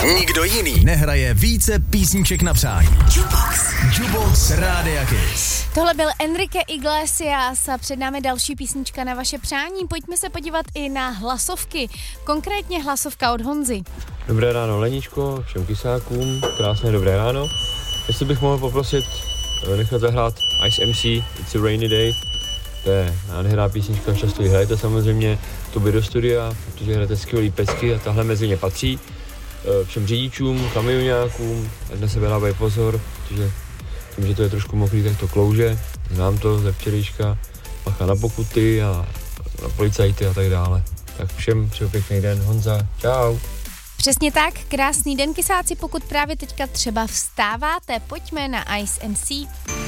Nikdo jiný nehraje více písniček na přání. Jukebox Rádia Kiss. Tohle byl Enrique Iglesias a před námi další písnička na vaše přání. Pojďme se podívat i na hlasovky. Konkrétně hlasovka od Honzy. Dobré ráno Leničko, všem kysákům, krásné dobré ráno. Jestli bych mohl poprosit nechat zahrát Ice MC, It's a Rainy Day. To je nádherná písnička, často ji hrajete samozřejmě, to by do studia, protože hrajete skvělý pecky a tahle mezi ně patří. Všem řidičům, kamionákům, ať na sebe dávají pozor, protože tím, že to je trošku mokrý, tak to klouže, znám to ze včerejška, bacha na pokuty a na policajty a tak dále. Tak všem přeju pěkný den, Honza, čau. Přesně tak, krásný den kysáci, pokud právě teďka třeba vstáváte, pojďme na Ice MC.